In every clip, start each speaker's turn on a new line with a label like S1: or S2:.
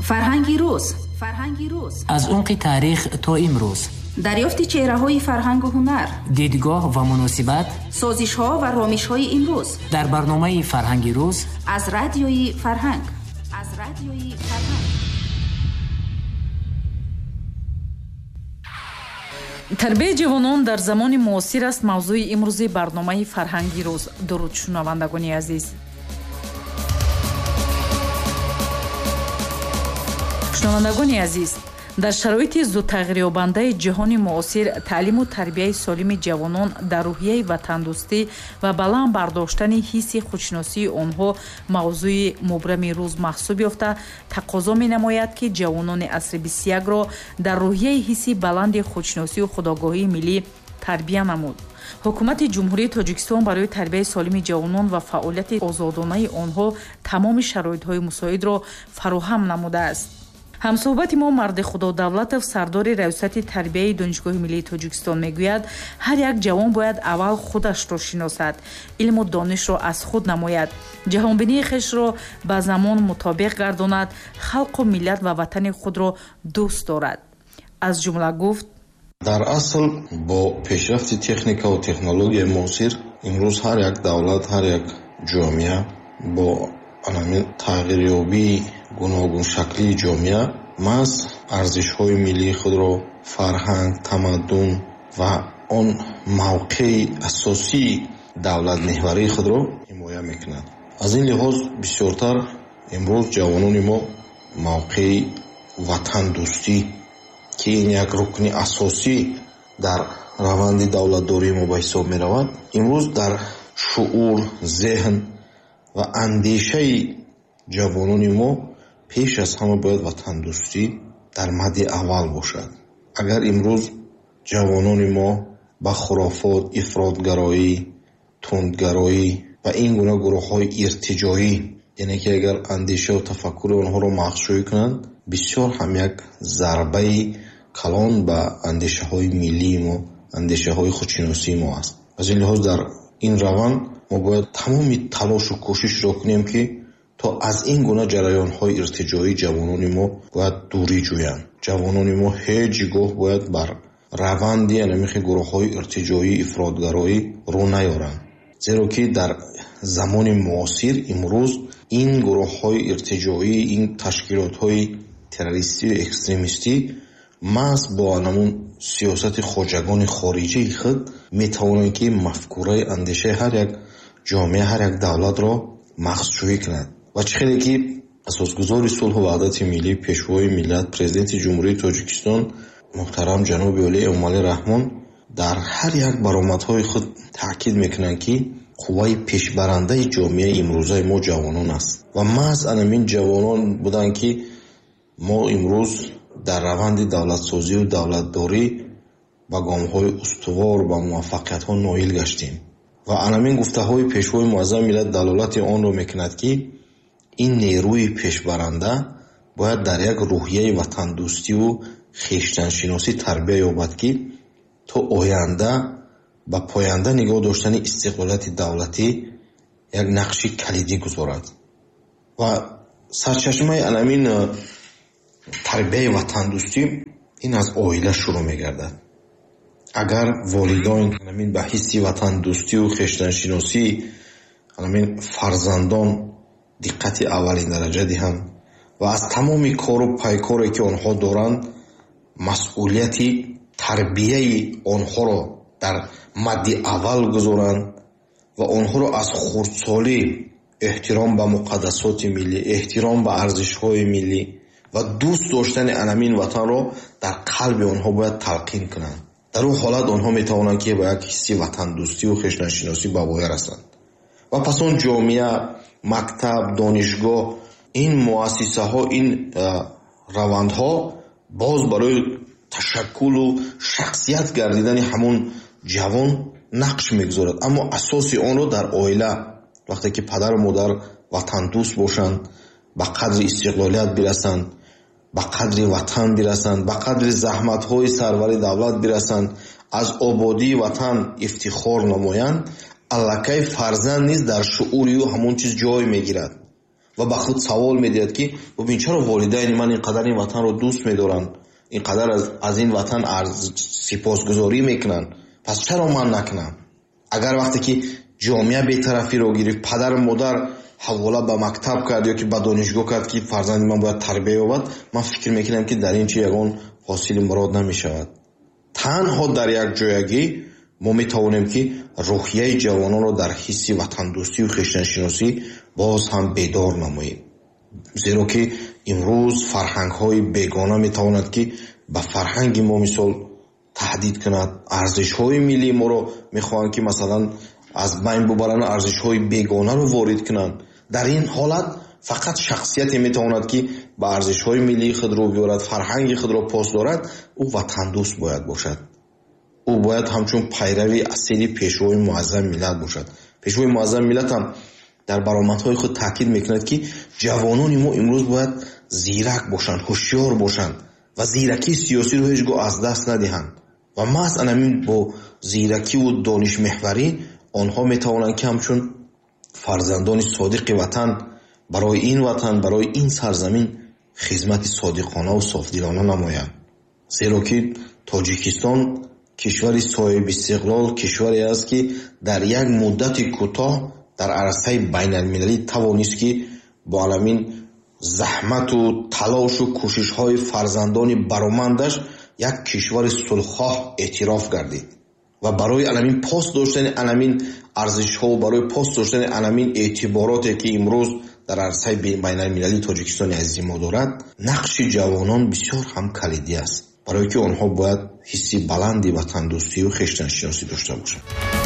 S1: فرهنگی روز
S2: از عمق تاریخ تا امروز
S1: دریافت چهره‌های فرهنگ و هنر،
S2: دیدگاه و مناسبت،
S1: سازش‌ها و رامش‌های امروز
S2: در برنامه فرهنگی روز
S1: از رادیوی فرهنگ.
S3: тарбияи ҷавонон дар замони муосир аст мавзӯи имрӯзи барномаи фарҳанги рӯз. дуруд шунавандагони азиз. шунавандагони азиз, дар шароити зудтағйирёбандаи ҷаҳони муосир таълиму тарбияи солими ҷавонон дар рӯҳияи ватандӯстӣ ва баланд бардоштани ҳисси худшиносии онҳо мавзӯи мубрами рӯз маҳсуб ёфта, тақозо менамояд ки ҷавонони асри 21-ро дар рӯҳияи ҳисси баланди худшиносию худогоҳии миллӣ тарбия намуд. ҳукумати ҷумҳурии Тоҷикистон барои тарбияи солими ҷавонон ва фаъолияти озодонаи онҳо тамоми шароитҳои мусоидро фароҳам намудааст. ҳамсуҳбати мо марди Худо Давлатов, сардори раёсати тарбияи Донишгоҳи миллии Тоҷикистон мегӯяд, ҳар як ҷавон бояд аввал худашро шиносад, илму донишро аз худ намояд, ҷаҳонбинии хешро ба замон мутобиқ гардонад, халқу миллат ва ватани худро дӯст дорад. аз ҷумла гуфт:
S4: дар асл бо пешрафти техника ва технологияи муосир имрӯз ҳар як давлат, ҳар як ҷомеа бо тағйирёбии гуногун шаклии ҷомеа маҳз арзишҳои миллии худро, фарҳанг, тамаддун ва он мавқеи асосии давлатмеҳварии худро ҳимоя мекунад. аз ин лиҳоз бисёртар имрӯз ҷавонони мо мавқеи ватандӯстӣ ки ин як рукни асосӣ дар раванди давлатдории мо ба ҳисоб меравад, имрӯз дар шуъур, зеҳн ва андешаи ҷавонони мо пеш аз ҳама бояд ватандӯстӣ дар мадди аввал бошад. агар имрӯз ҷавонони мо ба хурофот, ифротгароӣ, тундгароӣ ва ин гуна гурӯҳҳои иртиҷоӣ, яъне ки агар андешаву тафаккури онҳоро мағзшӯӣ кунанд, бисёр ҳам як зарбаи калон ба андешаҳои миллии мо, андешаҳои худшиносии мо аст. аз ин лиҳоз дар ин раванд мо бояд тамоми талошу кӯшишро кунем ки то аз ин гуна ҷараёнҳои иртиҷоии ҷавонони мо бояд дурӣ ҷӯянд. ҷавонони мо ҳеҷ гоҳ бояд бар раванди анамихи гурӯҳҳои иртиҷоии, ифротгароӣ рӯ наёранд. зеро ки дар замони муосир имрӯз ин гурӯҳҳои иртиҷоӣ, ин ташкилотҳои террористӣ ва экстремистӣ маҳз бо анамун сиёсати хоҷагони хориҷии худ метавонанд ки мафкураи андешаи ҳар як ҷомеа, ҳар як давлатро мағзшӯӣ кунад. ва чӣ хеле ки асосгузори сулҳу ваҳдати миллӣ, пешвои миллат, президенти ҷумҳурии Тоҷикистон муҳтарам ҷаноби Олӣ Эмомалӣ Раҳмон дар ҳар як баромадҳои худ таъкид мекунанд ки қувваи пешбарандаи ҷомеаи имрӯзаи мо ҷавонон аст ва маҳз анамин ҷавонон буданд ки мо имрӯз дар раванди давлатсозию давлатдорӣ ба гомҳои устувор ба муваффақиятҳо ноил гаштем. ва анамин гуфтаҳои пешвои муаззами миллат далолати онро мекунад ки ин нерӯи пешбаранда бояд дар як рӯҳияи ватандӯстиву хештаншиносӣ тарбия ёбад ки то оянда ба поянда нигоҳ доштани истиқлолияти давлатӣ як нақши калидӣ гузорад. ва сарчашмаи анамин тарбияи ватандӯстӣ ин аз оила шурӯъ мегардад. агар волидон ба ҳисси ватандӯстиву хештаншиносии фарзандон диққати аввалин дараҷа диҳанд ва аз тамоми кору пайкоре ки онҳо доранд масъулияти тарбияи онҳоро дар мадди аввал гузоранд ва онҳоро аз хурдсолӣ эҳтиром ба муқаддасоти миллӣ, эҳтиром ба арзишҳои миллӣ ва дӯст доштани анамин ватанро дар қалби онҳо бояд талқин кунанд. дар он ҳолат онҳо метавонанд ки ба як ҳисси ватандӯстиву хештаншиносӣ ба воя расанд. ва пас он ҷомеа, мактаб, донишгоҳ, ин муассисаҳо, ин равандҳо боз барои ташаккулу шахсият гардидани ҳамон ҷавон нақш мегузорад. аммо асоси онро дар оила, вақте ки падару модар ватандӯст бошанд, ба қадри истиқлолият бирасанд, ба қадри ватан бирасанд, ба қадри заҳматҳои сарвари давлат бирасанд, аз ободии ватан ифтихор намоянд, аллакай фарзанд низ дар шуъури ӯ ҳамон чиз ҷой мегирад ва ба худ савол медиҳад ки бубин чаро волидайни ман инқадар ин ватанро дӯст медоранд, инқадар аз ин ватан сипосгузорӣ мекунанд, пас чаро ман накунам? агар вақте ки ҷомеа бетарафиро гирифт, падару модар ҳавола ба мактаб кард ё ки ба донишгоҳ кард ки фарзанди ман бояд тарбия ёбад, ман фикр мекунам ки дар ин чи ягон ҳосили мурод намешавад. танҳо дар якҷоягӣ мо метавонем ки рӯҳияи ҷавононро дар ҳисси ватандӯстию хештаншиносӣ боз ҳам бедор намоем. зеро ки имрӯз фарҳангҳои бегона метавонад ки ба фарҳанги мо мисол таҳдид кунад. арзишҳои миллии моро мехоҳанд ки масалан аз байн бубаранд, арзишҳои бегонаро ворид кунанд. дар ин ҳолат фақат шахсияте метавонад ки ба арзишҳои миллии худро биёрад, фарҳанги худро пос дорад. ӯ ватандӯст бояд бошад. ӯ бояд ҳамчун пайрави асили пешвои муаззам миллат бошад. пешвои муаззам миллат ҳам дар баромадҳои худ таъкид мекунад ки ҷавонони мо имрӯз бояд зирак бошанд, ҳушёр бошанд ва зиракии сиёсиро ҳеҷ гоҳ аз даст надиҳанд. ва маҳз анамин бо зиракиву донишмеҳварӣ онҳо метавонанд ки ҳамчун фарзандони содиқи ватан барои ин ватан, барои ин сарзамин хизмати содиқонаву софдилона намоянд. зеро ки Тоҷикистон кишвари соҳиби истиқлол, кишваре аст ки дар як муддати кӯтоҳ дар арсаи байналмилалӣ тавонист ки бо аламин заҳмату талошу кӯшишҳои фарзандони баромандаш як кишвари сулҳхоҳ эътироф гардид. ва барои аламин пост доштани аламин арзишҳо, барои пост доштани аламин эътибороте ки имрӯз дар арсаи байналмилалӣ Тоҷикистони азизи мо дорад, нақши ҷавонон бисёр ҳам калидӣ аст, барое ки онҳо бояд ҳисси баланди ватандӯстию хештаншиносӣ дошта бошанд.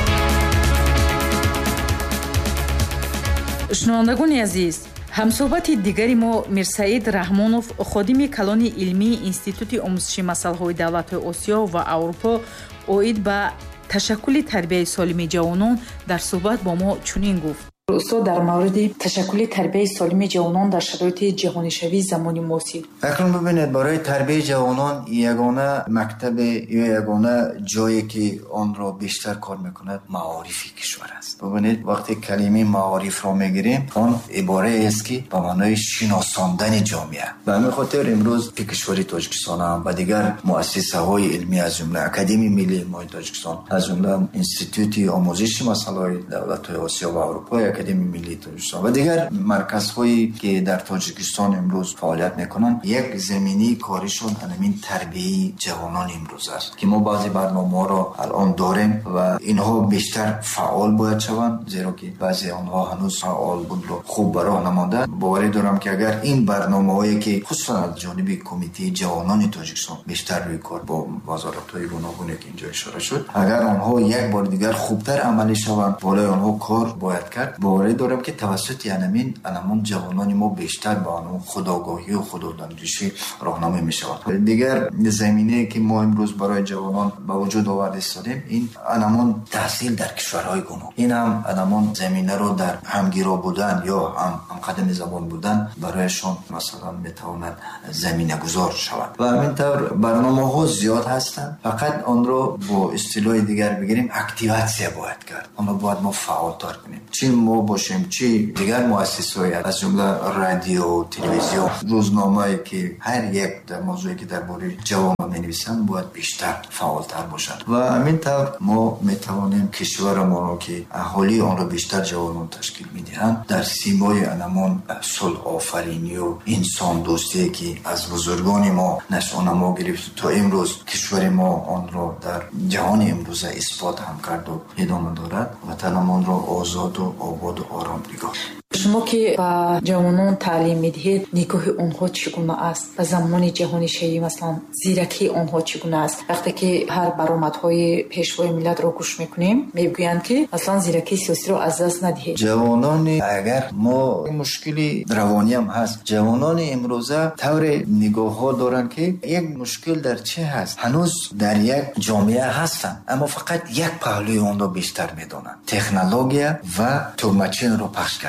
S3: шунавандагони азиз, ҳамсоҳбати дигари мо Мирсаид Раҳмонов, ходими калони илмии Институти омӯзиши масъалаҳои давлатҳои Осиё ва Аврупо оид ба ташаккули тарбияи солими ҷавонон дар суҳбат бо мо чунин гуфт. устод, дар мавриди ташаккули тарбияи солими ҷавонон дар шароити ҷаҳонишавии замони муосир,
S5: акнун бибинед, барои тарбияи ҷавонон ягона мактабе ё ягона ҷое ки онро бештар кор мекунад маорифи кишвар аст. бибинед, вақте калимаи маорифро мегирем, он ибораест ки ба маънои шиносондани ҷомеа. ба ҳамин хотир имрӯз ки кишвари Тоҷикистон ҳам ва дигар муассисаҳои илмӣ аз ҷумла Академияи Миллии Илмҳои Тоҷикистон, аз ҷумла Институти омӯзиши масъалаҳои давлатҳои Осиё ва Аврупо, Академияи Миллии Тоҷикистон ва дигар марказҳое ки дар Тоҷикистон имрӯз фаъолият мекунанд, як заминии коришон ҳамин тарбияи ҷавонони имрӯз аст ки мо баъзе барномаҳоро алон дорем ва инҳо бештар фаъол бояд шаванд, зеро ки баъзе онҳо ҳанӯз фаъол будро хуб ба роҳ намонда. боварӣ дорам ки агар ин барномаҳое ки хусусан аз ҷониби Кумитаи ҷавонони Тоҷикистон бештар рӯи кор бо вазоратҳои гуногуне ки инҷо ишора шуд, агар онҳо як бор дигар хубтар амалӣ шаванд, болои онҳо кор бояд кард. боварӣ дорам ки тавассути анамон ҷавонони мо бештар ба он худогоҳию худодандӯшӣ роҳнамӣ мешавад. дигар заминае ки мо имрӯз барои ҷавонон ба вуҷуд оварда истодем, ин анамон таҳсил дар кишварҳои гуног. ин ҳам анамон заминаро дар ҳамгиро будан ё ҳамқадами забон будан барояшон масалан метавонад заминагузор шавад. ва ҳамин тавр барномаҳо зиёд ҳастанд, фақат онро бо истилоҳи дигар бигирем, активатсия бояд кард. онро бояд мо фаъолтар кунем. чӣ мо бошем, чӣ дигар муассисаҳои аз ҷумла радио, телевизион, рӯзномае ки ҳар як дар мавзӯе ки дар бораи ҷавонон менависанд бояд бештар фаъолтар бошанд. ва ҳамин тавр мо метавонем кишварамонро ки аҳолии онро бештар ҷавонон ташкил медиҳанд, дар симои анамон сулҳофаринию инсондӯстие ки аз бузургони мо нашъонамо гирифт то имрӯз кишвари мо онро дар ҷаҳони имрӯза исбот ҳам карду идома дорад. ватанамонро озоду ободу ором нигоҳ.
S3: шумо ки ба ҷавонон таълим медиҳед, нигоҳи онҳо чӣ гуна аст? ба замони ҷаҳонишавӣ масалан зиракии онҳо чӣ гуна аст? вақте ки ҳар баромадҳои пешвои миллатро гӯш мекунем, мегӯянд ки масалан зиракии сиёсиро аз даст надиҳед.
S5: ҷавонони, агар мо мушкили равонӣ ҳам ҳаст, ҷавонони имрӯза тавре нигоҳҳо доранд ки як мушкил дар чӣ ҳаст? ҳанӯз дар як ҷомеа ҳастанд, аммо фақат як паҳлӯи онро бештар медонанд. технология ва тугмачинро пахш кардан.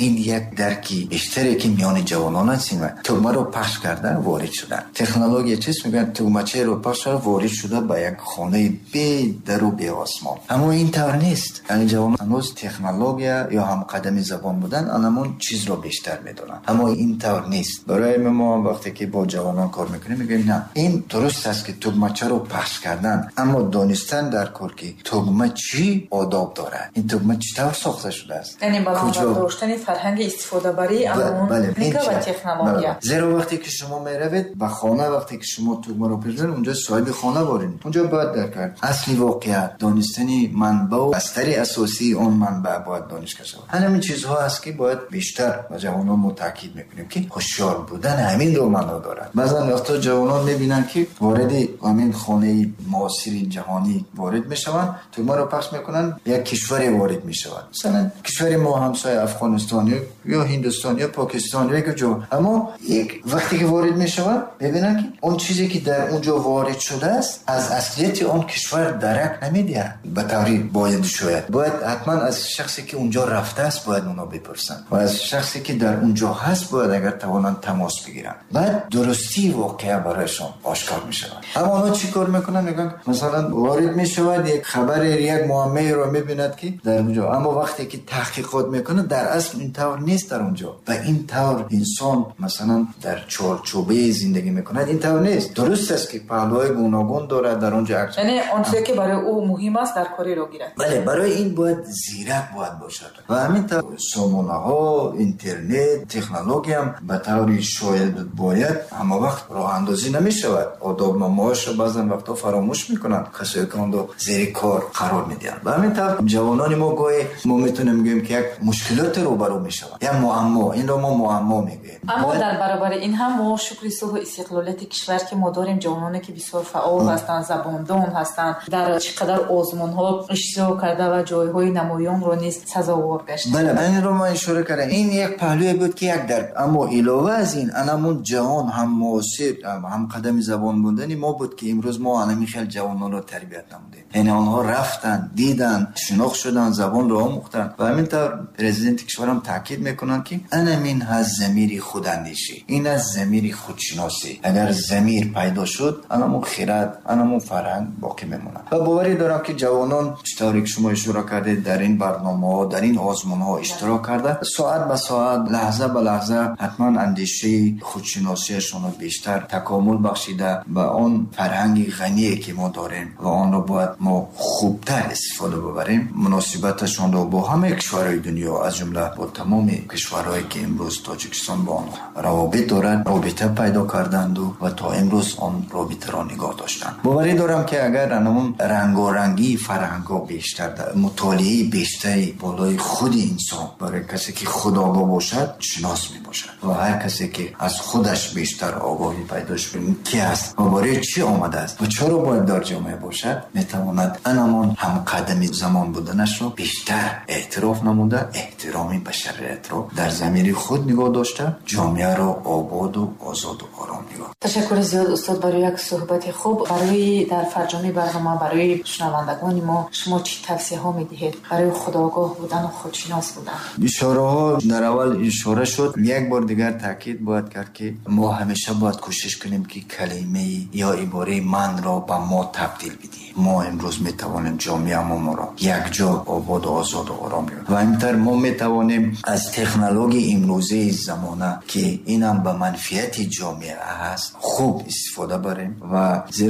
S5: این یک درکی بیشتری که میان جوانان است. تومه رو پخش کردن وارد شدن. تکنولوژی چیست میگن؟ تومچه رو پخش کرد وارد شده به یک خانه بی در و بی آسمان. اما این طور نیست. یعنی جوانان هنوز تکنولوژی یا هم قدم زبان بودن همون چیز رو بیشتر میدونن. اما این طور نیست. برای ما وقتی که با جوانان کار میکنیم میگیم نه، این درست است که تومچه رو پخش کردن، اما دانستن در کار که تومه چی آداب داره، این تومه چطور ساخته شده است،
S3: یعنی بالا داشتن فرهنگ استفاده بری اما نگاه و تکنولوژی.
S5: زیرا وقتی که شما میروید به خانه، وقتی که شما تومه رو پیرزن اونجا صاحب خانه بارین، اونجا باید درک کرد اصلی واقعیت، دانستنی منبع و بستر اساسی اون منبع باید دانش کسب. همین چیزها است که باید بیشتر با جوانان تاکید میکنیم که هوشیار بودن همین رو معنا دارد. بعضا وقتا جوانان میبینن که وارد همین خانه معاصر جهانی وارد میشوند، تومه رو پخش میکنن، یک کشوری وارد میشوند، مثلا کشور ما همسایه افغانستان یا هندوستان یا پاکستان یا جو، اما یک وقتی که وارد میشوند ببینن که اون چیزی که در اونجا وارد شده است از اصلیت اون کشور درک نمیده. به طوری باید شاید حتما از شخصی که اونجا رفته است باید اونا بپرسن و از شخصی که در اونجا هست باید اگر توانن تماس بگیرن، بعد درستی واقعا برایشون آشکار میشه. اما اونا چی کار میکنن؟ میگن مثلا وارد میشود یک خبر یک معامله رو میبیند که در اونجا، اما وقتی که تحقیقات میکنه در اصل این طور نیست در اونجا و این طور انسان مثلا در چارچوبه زندگی میکنه این طور نیست. درست است که پهلوهای گوناگون داره در اونجا،
S3: یعنی اون چیزی که برای او مهم است در کاری رو گیرد.
S5: بله، برای این باید زیرک باید باشد و همین طور سامانه ها، اینترنت، تکنولوژی هم به طوری شاید باید همه وقت راه اندازی نمیشود. آدابنامه‌هاش رو بعضن وقتا فراموش میکنن، کسایی که اون رو زیر کار قرار میدن. و همین طور جوانان ما گاهی ما میتونیم بگیم که یک مشکلات روبرو میشود، یا معما، این رو ما معما میگیم.
S3: اما در برابر این هم ما شکر صلح و استقلالیت کشور که ما داریم جوانانی که بسیار فعال هستند، زباندان هستند، در چقدر آزمون‌ها اشتراک کرده و جای‌های نمایان رو نیز سزاوار گشته.
S5: بله، این رو ما اشاره کردم. این یک پهلوی بود که یک درد، اما علاوه از این انمون جهان هم معاصر هم قدم زبان بودنی ما بود که امروز ما انمی خیلی جوانان رو تربیت نمودیم. یعنی آنها رفتن، دیدن، شناخت شدن، زبان رو آموختن و همینطور پرزیدنت کشور هم تاکید میکنن که این از ضمیر خوداندیشی، این از ضمیر خودشناسی. اگر ضمیر پیدا شد انمون خرد، انمون فرهنگ باقی میمونه. و باوری دارم که جوانان چطوری که شما اشاره کردید در این برنامه‌ها، در این آزمون‌ها اشتراک کرده، ساعت به ساعت، لحظه به لحظه حتما اندیشه خودشناسیشون رو بیشتر تکامل بخشیده و اون فرهنگی غنی که ما داریم و آن رو باید ما خوبتر استفاده ببریم. مناسبتشون رو با همه کشورهای دنیا از جمله با تمام کشورهایی که امروز تاجیکستان با آن روابط دارند، رابطه پیدا کردند و تا امروز آن رابطه را نگاه داشتن. باوری دارم که اگر همون رنگارنگی فرهنگ‌ها بیشتر، مطالعه بیشتری بالای خود انسان برای کسی که خودآگاه باشد شناس می باشد و هر کسی که از خودش بیشتر آگاهی پیدا شد کی است و برای چی آمده است و چرا باید در جامعه باشد، میتواند انمان هم قدم زمان بودنش رو بیشتر اعتراف نموده، احترامی بشریت رو در ضمیر خود نگاه داشته، جامعه رو آباد و آزاد و آرام نگاه.
S3: تشکر زیاد استاد برای یک صحبت خوب. برای در فرجام برنامه برای شنوندگان ما شما چی توصیه ها میدهید برای خودآگاه بودن و خودشناس بودن؟
S5: اشاره ها در اول اشاره شد، یک بار دیگر تاکید باید کرد که ما همیشه باید کوشش کنیم که کلمه یا عباره من را به ما تبدیل بدیم. ما امروز میتوانیم جامعه ما را یک جا آباد و آزاد و آرام کنیم و همینطور ما میتوانیم از تکنولوژی امروزه زمانه که اینم به منفعت جامعه هست خوب استفاده بریم و